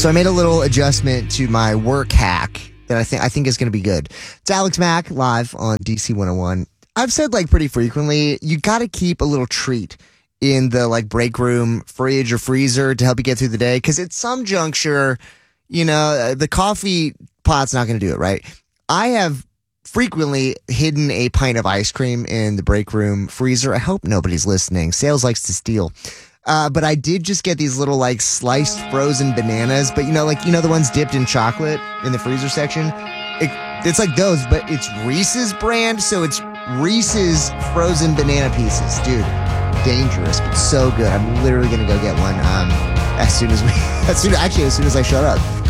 So I made a little adjustment to my work hack that I think is going to be good. It's Alex Mack live on DC 101. I've said like pretty frequently, you got to keep a little treat in the like break room fridge or freezer to help you get through the day. Cause at some juncture, the coffee pot's not going to do it, right? I have frequently hidden a pint of ice cream in the break room freezer. I hope nobody's listening. Sales likes to steal. But I did just get these little like sliced frozen bananas, but the ones dipped in chocolate in the freezer section. It's like those, but it's Reese's brand. So it's Reese's frozen banana pieces, dude. Dangerous, but so good. I'm literally going to go get one, as soon as I shut up.